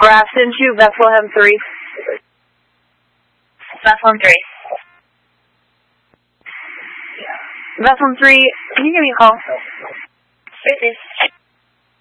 Grafton 2, Bethlehem 3. Bethlehem 3. Bethlehem 3, can you give me a call? Please.